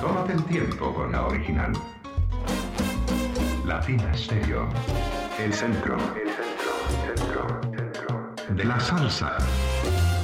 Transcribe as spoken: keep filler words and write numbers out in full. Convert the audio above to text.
Tómate el tiempo con la original. Latina Stereo. El centro, el centro, centro, centro de la salsa.